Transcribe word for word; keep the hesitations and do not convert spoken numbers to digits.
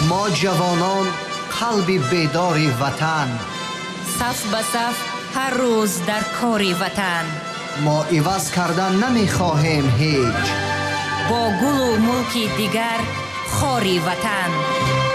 ما جوانان قلبی بیداری وطن، صف به صف هر روز در کاری وطن. ما عوض کردن نمی خواهیم هیچ، با گل و ملک دیگر خاری وطن.